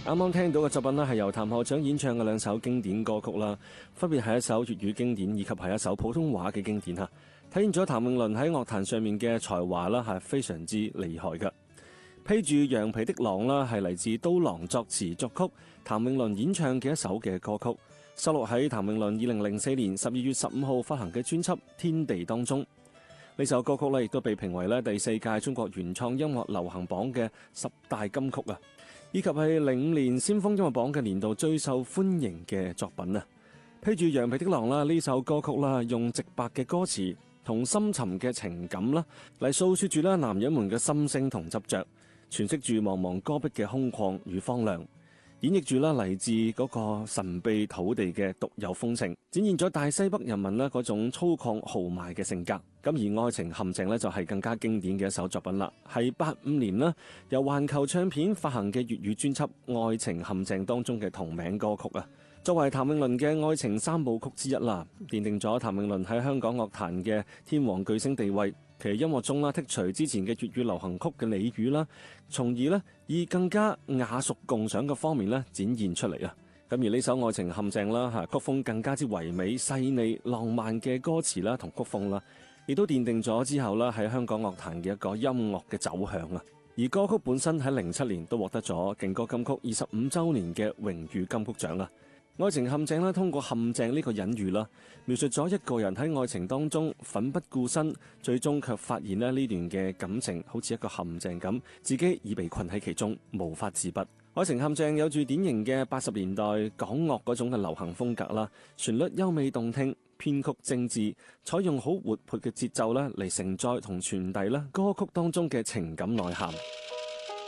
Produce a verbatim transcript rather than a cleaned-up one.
啱啱聽到嘅作品呢，係由譚校長演唱嘅兩首經典歌曲啦，分別係一首粵語經典以及係一首普通話嘅經典嚇，體現咗譚詠麟喺樂壇上面嘅才華啦，係非常之厲害嘅。披住羊皮的狼啦，係嚟自刀郎作詞作曲，譚詠麟演唱嘅一首嘅歌曲，收錄喺譚詠麟二零零四年十二月十五號發行嘅專輯《天地》當中。呢首歌曲咧，亦都被評為咧第四屆中國原創音樂流行榜嘅十大金曲啊，以及係零五年先鋒音樂榜嘅年度最受歡迎嘅作品啊。披住羊皮的狼啦，呢首歌曲啦，用直白嘅歌詞同深沉嘅情感啦，嚟訴說住咧男人們嘅心聲同執着，詮釋住茫茫戈壁嘅空曠與荒涼，演繹住啦嚟自嗰個神秘土地嘅獨有風情，展現咗大西北人民咧嗰種粗獷豪邁嘅性格。咁而愛情陷阱咧就係更加經典嘅一首作品啦，係八五年啦由環球唱片發行嘅粵語專輯《愛情陷阱》當中嘅同名歌曲啊，作為譚詠麟嘅愛情三部曲之一啦，奠定咗譚詠麟喺香港樂壇嘅天王巨星地位。其實音樂中啦剔除之前嘅粵語流行曲嘅俚語啦，從而咧以更加雅俗共賞嘅方面咧展現出嚟啊。咁而呢首《愛情陷阱》啦嚇，曲風更加之唯美細膩浪漫嘅歌詞啦同曲風啦，亦都奠定咗之後啦喺香港樂壇嘅一個音樂嘅走向啊。而歌曲本身喺零七年都獲得咗勁歌金曲二十五週年嘅榮譽金曲獎啊。愛情陷阱咧，通過陷阱呢個隱喻啦，描述咗一個人喺愛情當中奮不顧身，最終卻發現咧呢段嘅感情好似一個陷阱咁，自己已被困喺其中，無法自拔。愛情陷阱有住典型嘅八十年代港樂嗰種嘅流行風格啦，旋律優美動聽，編曲精緻，採用好活潑嘅節奏咧嚟承載同傳遞啦歌曲當中嘅情感內涵。